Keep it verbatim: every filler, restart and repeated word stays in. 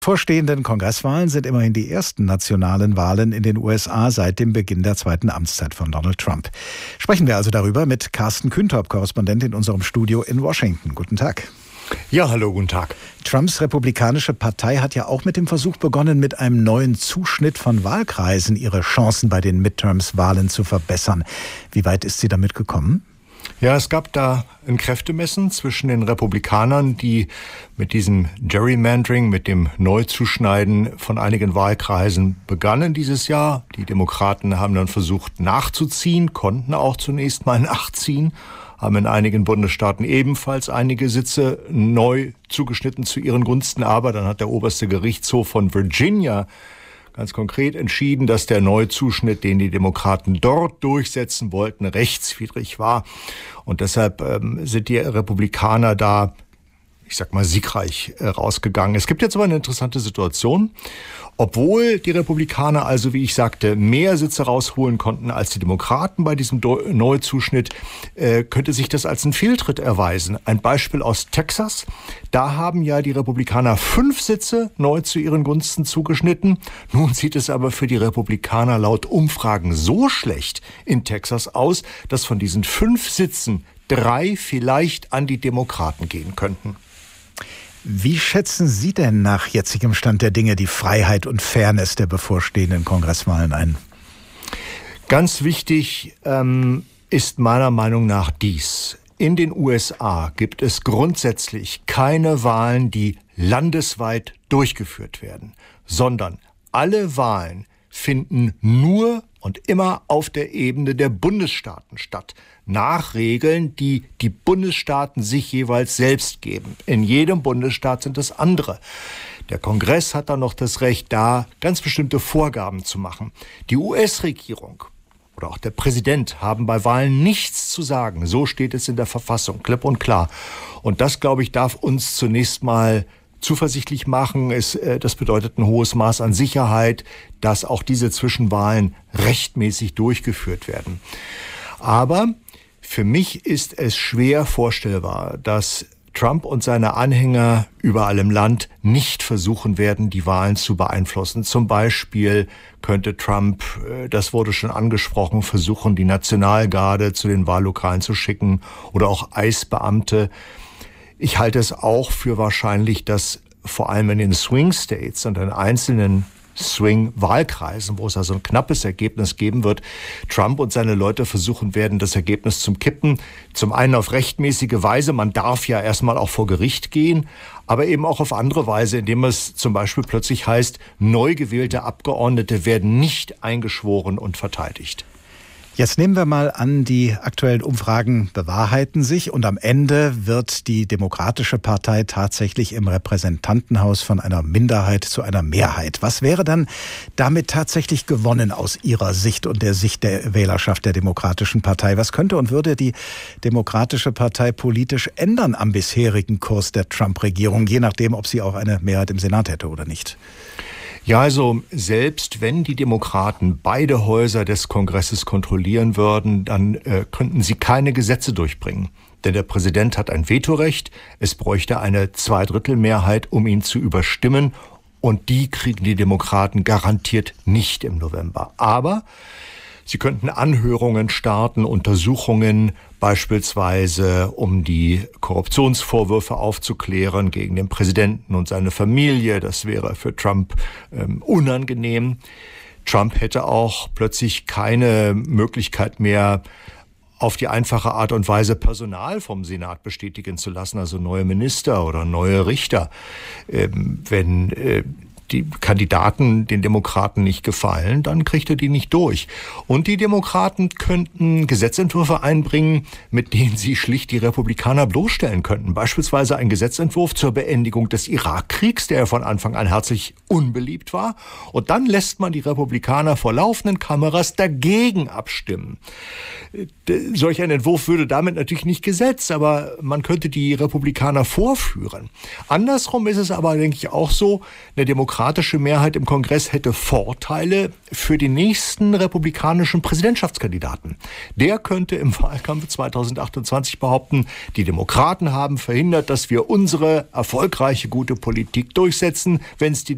Vorstehenden Kongresswahlen sind immerhin die ersten nationalen Wahlen in den U S A seit dem Beginn der zweiten Amtszeit von Donald Trump. Sprechen wir also darüber mit Carsten Kühntorp, Korrespondent in unserem Studio in Washington. Guten Tag. Ja, hallo, guten Tag. Trumps Republikanische Partei hat ja auch mit dem Versuch begonnen, mit einem neuen Zuschnitt von Wahlkreisen ihre Chancen bei den Midterms-Wahlen zu verbessern. Wie weit ist sie damit gekommen? Ja, es gab da ein Kräftemessen zwischen den Republikanern, die mit diesem Gerrymandering, mit dem Neuzuschneiden von einigen Wahlkreisen begannen dieses Jahr. Die Demokraten haben dann versucht nachzuziehen, konnten auch zunächst mal nachziehen, haben in einigen Bundesstaaten ebenfalls einige Sitze neu zugeschnitten zu ihren Gunsten. Aber dann hat der oberste Gerichtshof von Virginia ganz konkret entschieden, dass der Neuzuschnitt, den die Demokraten dort durchsetzen wollten, rechtswidrig war. Und deshalb ähm, sind die Republikaner da, ich sag mal, siegreich äh, rausgegangen. Es gibt jetzt aber eine interessante Situation. Obwohl die Republikaner also, wie ich sagte, mehr Sitze rausholen konnten als die Demokraten bei diesem Do- Neuzuschnitt, äh, könnte sich das als ein Fehltritt erweisen. Ein Beispiel aus Texas. Da haben ja die Republikaner fünf Sitze neu zu ihren Gunsten zugeschnitten. Nun sieht es aber für die Republikaner laut Umfragen so schlecht in Texas aus, dass von diesen fünf Sitzen drei vielleicht an die Demokraten gehen könnten. Wie schätzen Sie denn nach jetzigem Stand der Dinge die Freiheit und Fairness der bevorstehenden Kongresswahlen ein? Ganz wichtig ähm, ist meiner Meinung nach dies. In den U S A gibt es grundsätzlich keine Wahlen, die landesweit durchgeführt werden, sondern alle Wahlen finden nur und immer auf der Ebene der Bundesstaaten statt, nach Regeln, die die Bundesstaaten sich jeweils selbst geben. In jedem Bundesstaat sind es andere. Der Kongress hat dann noch das Recht, da ganz bestimmte Vorgaben zu machen. Die U S-Regierung oder auch der Präsident haben bei Wahlen nichts zu sagen. So steht es in der Verfassung, klipp und klar. Und das, glaube ich, darf uns zunächst mal zuversichtlich machen. Es, äh, das bedeutet ein hohes Maß an Sicherheit, dass auch diese Zwischenwahlen rechtmäßig durchgeführt werden. Aber für mich ist es schwer vorstellbar, dass Trump und seine Anhänger überall im Land nicht versuchen werden, die Wahlen zu beeinflussen. Zum Beispiel könnte Trump, das wurde schon angesprochen, versuchen, die Nationalgarde zu den Wahllokalen zu schicken oder auch Eisbeamte. Ich halte es auch für wahrscheinlich, dass vor allem in den Swing States und in einzelnen Swing-Wahlkreisen, wo es also ein knappes Ergebnis geben wird, Trump und seine Leute versuchen werden, das Ergebnis zum Kippen. Zum einen auf rechtmäßige Weise, man darf ja erstmal auch vor Gericht gehen, aber eben auch auf andere Weise, indem es zum Beispiel plötzlich heißt, neu gewählte Abgeordnete werden nicht eingeschworen und verteidigt. Jetzt nehmen wir mal an, die aktuellen Umfragen bewahrheiten sich und am Ende wird die Demokratische Partei tatsächlich im Repräsentantenhaus von einer Minderheit zu einer Mehrheit. Was wäre dann damit tatsächlich gewonnen aus Ihrer Sicht und der Sicht der Wählerschaft der Demokratischen Partei? Was könnte und würde die Demokratische Partei politisch ändern am bisherigen Kurs der Trump-Regierung, je nachdem, ob sie auch eine Mehrheit im Senat hätte oder nicht? Ja, also selbst wenn die Demokraten beide Häuser des Kongresses kontrollieren würden, dann äh, könnten sie keine Gesetze durchbringen. Denn der Präsident hat ein Vetorecht, es bräuchte eine Zweidrittelmehrheit, um ihn zu überstimmen. Und die kriegen die Demokraten garantiert nicht im November. Aber sie könnten Anhörungen starten, Untersuchungen, beispielsweise um die Korruptionsvorwürfe aufzuklären gegen den Präsidenten und seine Familie. Das wäre für Trump ähm, unangenehm. Trump hätte auch plötzlich keine Möglichkeit mehr, auf die einfache Art und Weise Personal vom Senat bestätigen zu lassen, also neue Minister oder neue Richter. Ähm, wenn äh, die Kandidaten den Demokraten nicht gefallen, dann kriegt er die nicht durch. Und die Demokraten könnten Gesetzentwürfe einbringen, mit denen sie schlicht die Republikaner bloßstellen könnten. Beispielsweise ein Gesetzentwurf zur Beendigung des Irakkriegs, der von Anfang an herzlich unbeliebt war. Und dann lässt man die Republikaner vor laufenden Kameras dagegen abstimmen. Solch ein Entwurf würde damit natürlich nicht gesetzt, aber man könnte die Republikaner vorführen. Andersrum ist es aber, denke ich, auch so, eine demokratische Mehrheit im Kongress hätte Vorteile für den nächsten republikanischen Präsidentschaftskandidaten. Der könnte im Wahlkampf zweitausendachtundzwanzig behaupten, die Demokraten haben verhindert, dass wir unsere erfolgreiche, gute Politik durchsetzen. Wenn es die